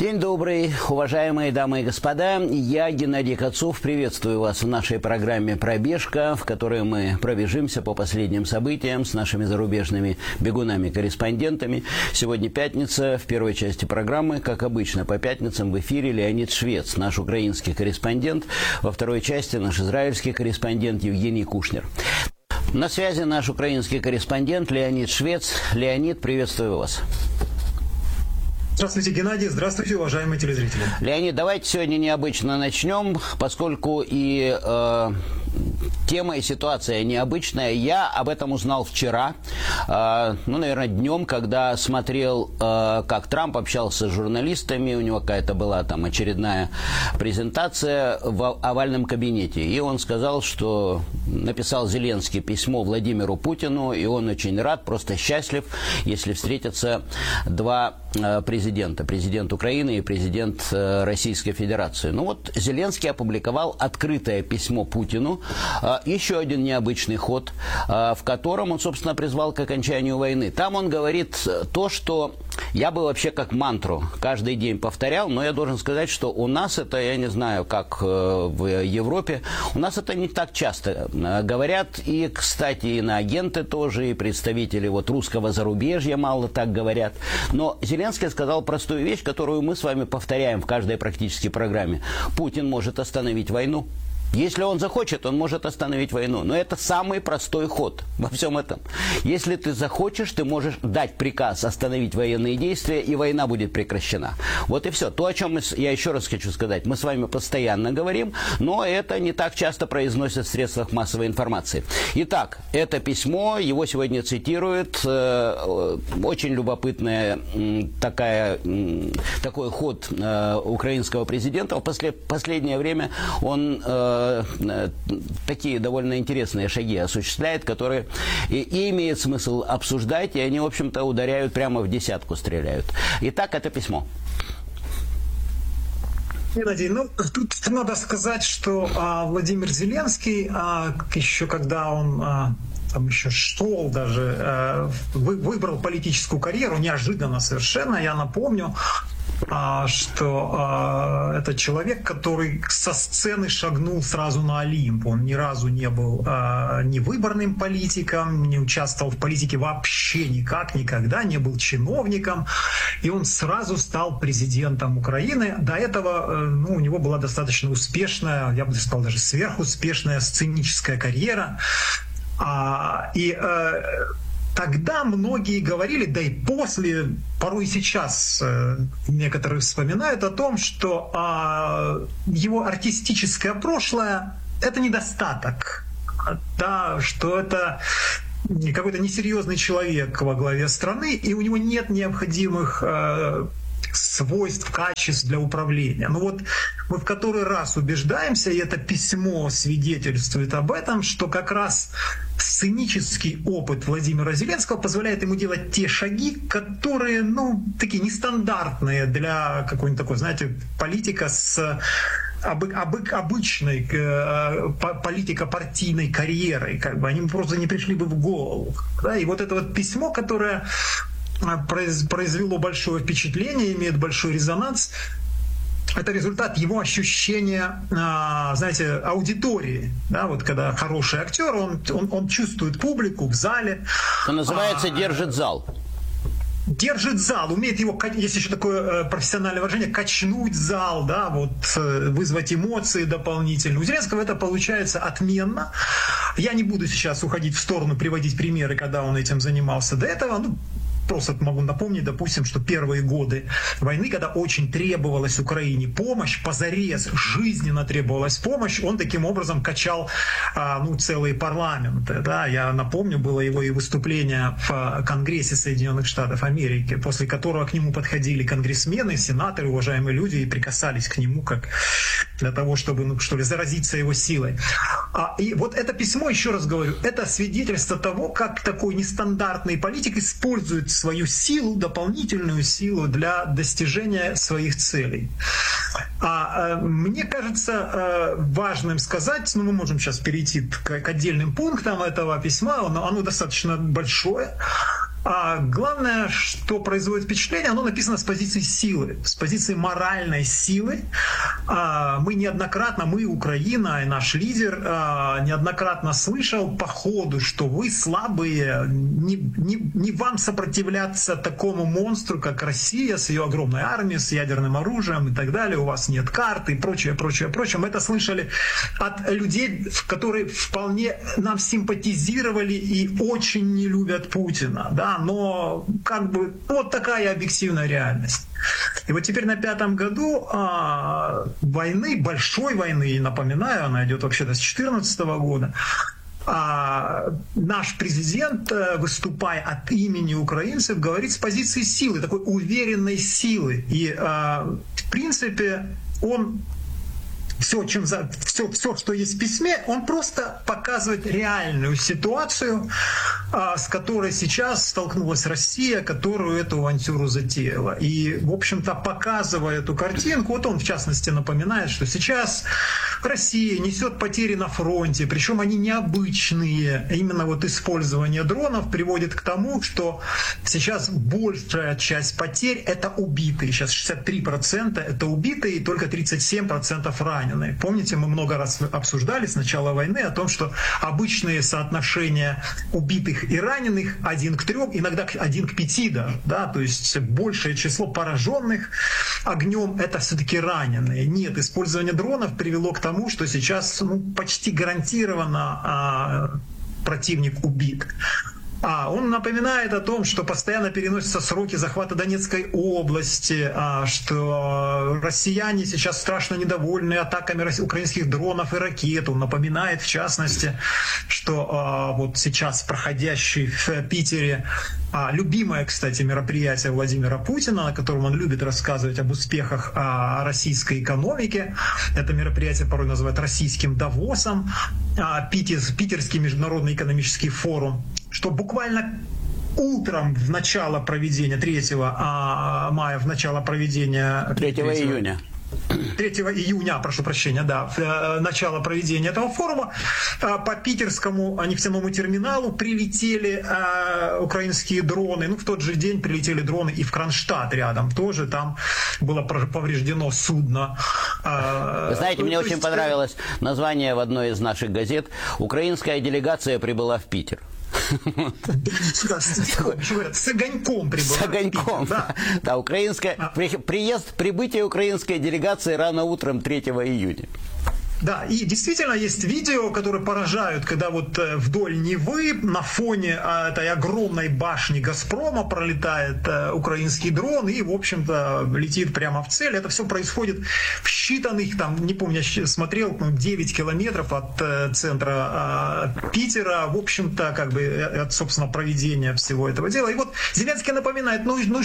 День добрый, уважаемые дамы и господа. Я, Геннадий Кацов, приветствую вас в нашей программе «Пробежка», в которой мы пробежимся по последним событиям с нашими зарубежными бегунами-корреспондентами. Сегодня пятница. В первой части программы, как обычно, по пятницам в эфире Леонид Швец, наш украинский корреспондент. Во второй части наш израильский корреспондент Евгений Кушнер. На связи наш украинский корреспондент Леонид Швец. Леонид, приветствую вас. Здравствуйте, Геннадий. Здравствуйте, уважаемые телезрители. Леонид, давайте сегодня необычно начнем, поскольку и тема и ситуация необычная. Я об этом узнал вчера, наверное, днем, когда смотрел, как Трамп общался с журналистами. У него какая-то была там очередная презентация в овальном кабинете. И он сказал, что написал Зеленский письмо Владимиру Путину, и он очень рад, просто счастлив, если встретятся два президента. Президент Украины и президент Российской Федерации. Ну вот Зеленский опубликовал открытое письмо Путину. Еще один необычный ход, в котором он, собственно, призвал к окончанию войны. Там он говорит то, что я бы вообще как мантру каждый день повторял, но я должен сказать, что у нас это, я не знаю, как в Европе, у нас это не так часто говорят. И, кстати, иноагенты тоже, и представители вот русского зарубежья мало так говорят. Но Зеленский сказал простую вещь, которую мы с вами повторяем в каждой практически программе. Путин может остановить войну. Если он захочет, он может остановить войну. Но это самый простой ход во всем этом. Если ты захочешь, ты можешь дать приказ остановить военные действия, и война будет прекращена. Вот и все. То, о чем я еще раз хочу сказать, мы с вами постоянно говорим, но это не так часто произносят в средствах массовой информации. Итак, это письмо, его сегодня цитируют. Очень любопытный такой ход украинского президента. В последнее время он такие довольно интересные шаги осуществляет, которые и имеет смысл обсуждать, и они, в общем-то, ударяют прямо в десятку, стреляют. Итак, это письмо. Геннадий, тут надо сказать, что Владимир Зеленский, еще когда он там еще шел даже, выбрал политическую карьеру, неожиданно совершенно, я напомню, что это человек, который со сцены шагнул сразу на Олимп. Он ни разу не был ни выборным политиком, не участвовал в политике вообще никак, никогда, не был чиновником. И он сразу стал президентом Украины. До этого у него была достаточно успешная, я бы сказал, даже сверхуспешная сценическая карьера. Тогда многие говорили, да и после, порой и сейчас некоторые вспоминают о том, что его артистическое прошлое – это недостаток, да, что это какой-то несерьезный человек во главе страны, и у него нет необходимых свойств, качеств для управления. Но вот мы в который раз убеждаемся, и это письмо свидетельствует об этом, что как раз сценический опыт Владимира Зеленского позволяет ему делать те шаги, которые, такие нестандартные для какой-нибудь такой, знаете, политика с обычной политико-партийной карьерой. Они просто не пришли бы в голову. Да? И вот это вот письмо, которое произвело большое впечатление, имеет большой резонанс. Это результат его ощущения, знаете, аудитории. Да, вот когда хороший актер, он чувствует публику в зале. Это называется «держит зал». Держит зал, умеет его, есть еще такое профессиональное выражение, качнуть зал, да, вот вызвать эмоции дополнительно. У Зеленского это получается отменно. Я не буду сейчас уходить в сторону, приводить примеры, когда он этим занимался до этого. Просто могу напомнить, допустим, что первые годы войны, когда очень требовалась Украине помощь, позарез жизненно требовалась помощь, он таким образом качал целые парламенты. Да? Я напомню, было его и выступление в Конгрессе Соединенных Штатов Америки, после которого к нему подходили конгрессмены, сенаторы, уважаемые люди, и прикасались к нему как для того, чтобы, заразиться его силой. И вот это письмо, еще раз говорю, это свидетельство того, как такой нестандартный политик использует свою силу, дополнительную силу для достижения своих целей. Мне кажется важным сказать, мы можем сейчас перейти к отдельным пунктам этого письма, оно достаточно большое, А главное, что производит впечатление, оно написано с позиции силы, с позиции моральной силы. Мы неоднократно, Украина и наш лидер неоднократно слышал по ходу, что вы слабые, не вам сопротивляться такому монстру, как Россия с ее огромной армией, с ядерным оружием и так далее, у вас нет карты и прочее. Мы это слышали от людей, которые вполне нам симпатизировали и очень не любят Путина, да, но как бы вот такая объективная реальность. И вот теперь на 5-м году войны, большой войны, напоминаю, она идет вообще-то с 2014 года, наш президент, выступая от имени украинцев, говорит с позиции силы, такой уверенной силы. И в принципе он все, что есть в письме, он просто показывает реальную ситуацию, с которой сейчас столкнулась Россия, которую эту авантюру затеяла. И, в общем-то, показывая эту картинку, вот он, в частности, напоминает, что сейчас Россия несет потери на фронте, причем они необычные. Именно вот использование дронов приводит к тому, что сейчас большая часть потерь — это убитые. Сейчас 63% — это убитые, и только 37% раненые. Помните, мы много раз обсуждали с начала войны о том, что обычные соотношения убитых и раненых 1 к 3, иногда 1 к 5, да, то есть большее число пораженных огнем — это все-таки раненые. Нет, использование дронов привело к тому, что сейчас почти гарантированно противник убит. Он напоминает о том, что постоянно переносятся сроки захвата Донецкой области, что россияне сейчас страшно недовольны атаками украинских дронов и ракет. Он напоминает, в частности, что вот сейчас проходящий в Питере любимое, кстати, мероприятие Владимира Путина, на котором он любит рассказывать об успехах российской экономики. Это мероприятие порой называют российским Давосом, Питерский международный экономический форум, что буквально утром в начало проведения 3 мая, в начало проведения... 3 июня. 3 июня, прошу прощения, да, в начало проведения этого форума по питерскому нефтяному терминалу прилетели украинские дроны. В тот же день прилетели дроны и в Кронштадт рядом. Тоже там было повреждено судно. Вы знаете, мне очень понравилось название в одной из наших газет: «Украинская делегация прибыла в Питер». С огоньком прибыла. С огоньком. Да, прибытие украинской делегации рано утром 3 июня. Да, и действительно есть видео, которые поражают, когда вот вдоль Невы на фоне этой огромной башни «Газпрома» пролетает украинский дрон и, в общем-то, летит прямо в цель. Это все происходит в считанных, там, не помню, я смотрел, 9 километров от центра Питера, в общем-то, как бы от, собственно, проведения всего этого дела. И вот Зеленский напоминает,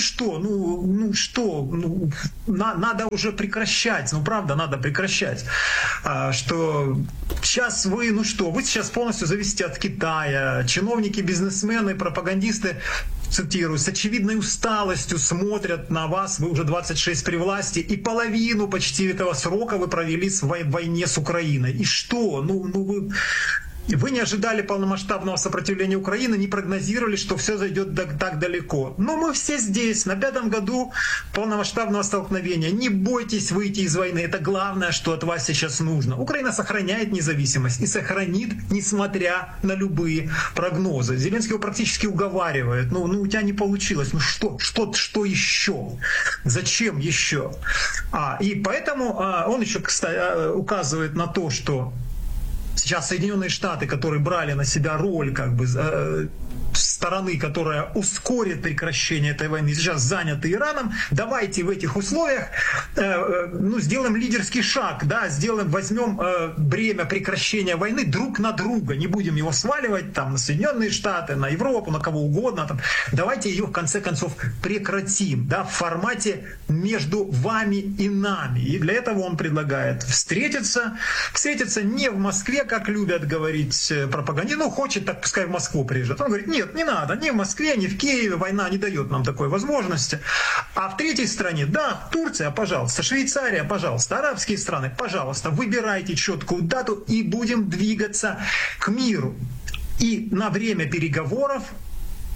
надо уже прекращать, правда, надо прекращать. Что сейчас вы сейчас полностью зависите от Китая. Чиновники, бизнесмены, пропагандисты, цитирую, с очевидной усталостью смотрят на вас, вы уже 26 при власти, и половину почти этого срока вы провели в войне с Украиной. И что? Вы не ожидали полномасштабного сопротивления Украины, не прогнозировали, что все зайдет так далеко. Но мы все здесь, на 5-м году полномасштабного столкновения. Не бойтесь выйти из войны. Это главное, что от вас сейчас нужно. Украина сохраняет независимость и сохранит, несмотря на любые прогнозы. Зеленский его практически уговаривает. У тебя не получилось. Что еще? Зачем еще? И поэтому он еще, кстати, указывает на то, что сейчас Соединенные Штаты, которые брали на себя роль стороны, которая ускорит прекращение этой войны, сейчас заняты Ираном, давайте в этих условиях сделаем лидерский шаг, да, возьмем бремя прекращения войны друг на друга, не будем его сваливать на Соединенные Штаты, на Европу, на кого угодно, давайте ее в конце концов прекратим, да, в формате между вами и нами. И для этого он предлагает встретиться не в Москве, как любят говорить пропагандисты, хочет, так пускай в Москву приезжает. Он говорит, нет, не надо, ни в Москве, ни в Киеве, война не дает нам такой возможности. А в третьей стране, да, Турция, пожалуйста, Швейцария, пожалуйста, арабские страны, пожалуйста, выбирайте четкую дату и будем двигаться к миру. И на время переговоров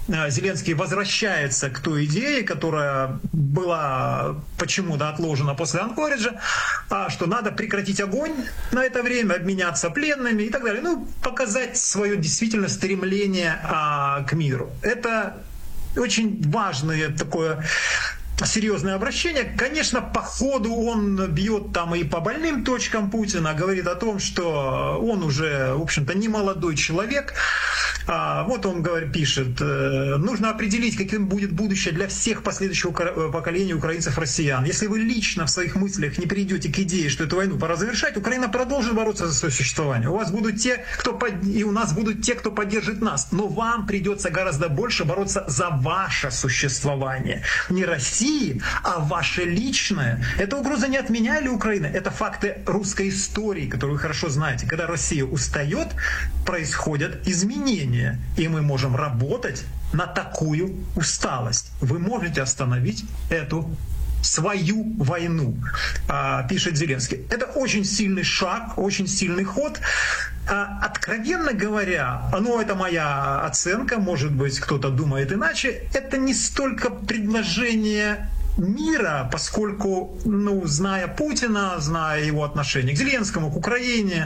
Зеленский возвращается к той идее, которая была почему-то отложена после Анкориджа, что надо прекратить огонь на это время, обменяться пленными и так далее. Ну, показать свое действительно стремление к миру. Это очень важное такое серьезное обращение. Конечно, по ходу он бьет там и по больным точкам Путина, говорит о том, что он уже, в общем-то, не молодой человек. Вот он пишет, нужно определить, каким будет будущее для всех последующего поколения украинцев-россиян. Если вы лично в своих мыслях не придете к идее, что эту войну пора завершать, Украина продолжит бороться за свое существование. У вас будут те, и у нас будут те, кто поддержит нас. Но вам придется гораздо больше бороться за ваше существование. Не России, а ваше личное. Эта угроза не от меня или Украины. Это факты русской истории, которую вы хорошо знаете. Когда Россия устает, происходят изменения. И мы можем работать на такую усталость. Вы можете остановить эту свою войну, пишет Зеленский. Это очень сильный шаг, очень сильный ход. Откровенно говоря, это моя оценка, может быть, кто-то думает иначе, это не столько предложение мира, поскольку, зная Путина, зная его отношение к Зеленскому, к Украине,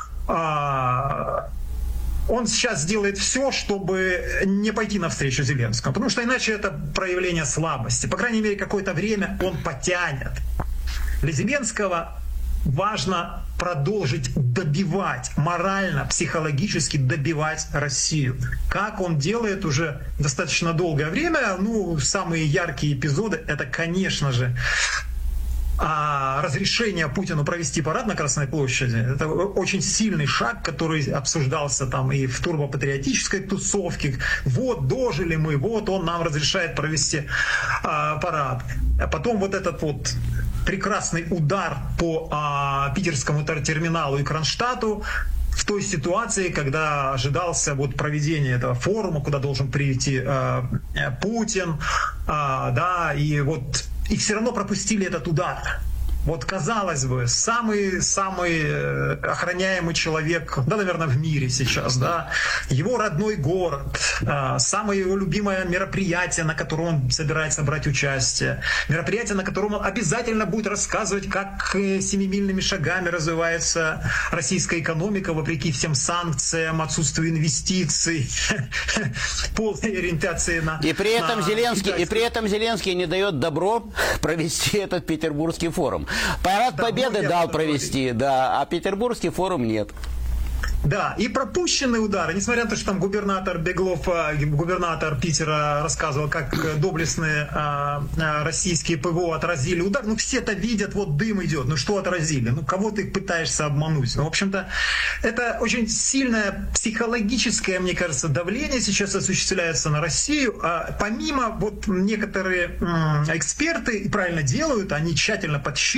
он сейчас сделает все, чтобы не пойти навстречу Зеленскому, потому что иначе это проявление слабости. По крайней мере, какое-то время он потянет. Для Зеленского важно продолжить добивать, морально, психологически добивать Россию. Как он делает уже достаточно долгое время, самые яркие эпизоды, это, конечно же, разрешение Путину провести парад на Красной площади. Это очень сильный шаг, который обсуждался там и в турбопатриотической тусовке. Вот дожили мы, вот он нам разрешает провести парад. А потом вот этот вот прекрасный удар по питерскому терминалу и Кронштадту в той ситуации, когда ожидался проведение этого форума, куда должен прийти Путин, и все равно пропустили этот удар. Вот, казалось бы, самый охраняемый человек, наверное, в мире сейчас, его родной город, самое его любимое мероприятие, на котором он собирается брать участие, мероприятие, на котором он обязательно будет рассказывать, как семимильными шагами развивается российская экономика, вопреки всем санкциям, отсутствию инвестиций, полной ориентации на... И при этом Зеленский не дает добро провести этот Петербургский форум. Парад Победы дал провести, а Петербургский форум нет. Да, и пропущенные удары, несмотря на то, что там губернатор Беглов, губернатор Питера рассказывал, как доблестные российские ПВО отразили удар. Все это видят, вот дым идет. Что отразили? Кого ты пытаешься обмануть? В общем-то, это очень сильное психологическое, мне кажется, давление сейчас осуществляется на Россию. Помимо, некоторые эксперты правильно делают, они тщательно подсчитывают,